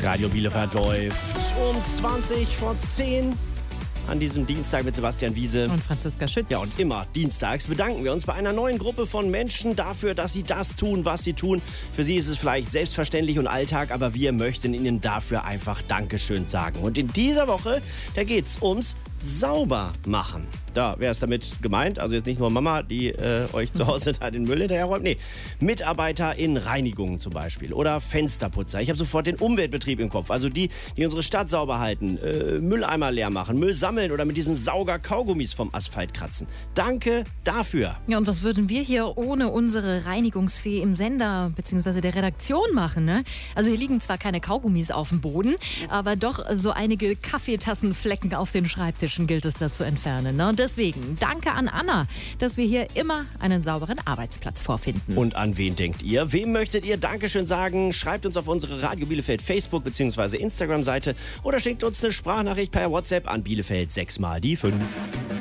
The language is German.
Radio Bielefeld läuft um 20:10 an diesem Dienstag mit Sebastian Wiese und Franziska Schütz. Ja, und immer dienstags bedanken wir uns bei einer neuen Gruppe von Menschen dafür, dass sie das tun, was sie tun. Für sie ist es vielleicht selbstverständlich und Alltag, aber wir möchten ihnen dafür einfach Dankeschön sagen. Und in dieser Woche, da geht's ums Saubermachen. Da wäre es damit gemeint, also jetzt nicht nur Mama, die euch zu Hause da den Müll hinterherräumt. Nee, Mitarbeiter in Reinigungen zum Beispiel oder Fensterputzer. Ich habe sofort den Umweltbetrieb im Kopf. Also die unsere Stadt sauber halten, Mülleimer leer machen, Müll sammeln oder mit diesem Sauger Kaugummis vom Asphalt kratzen. Danke dafür. Ja, und was würden wir hier ohne unsere Reinigungsfee im Sender bzw. der Redaktion machen, ne? Also hier liegen zwar keine Kaugummis auf dem Boden, aber doch so einige Kaffeetassenflecken auf den Schreibtischen gilt es da zu entfernen, ne? Und deswegen danke an Anna, dass wir hier immer einen sauberen Arbeitsplatz vorfinden. Und an wen denkt ihr? Wem möchtet ihr Dankeschön sagen? Schreibt uns auf unsere Radio Bielefeld Facebook bzw. Instagram-Seite oder schickt uns eine Sprachnachricht per WhatsApp an Bielefeld 6 mal die 5.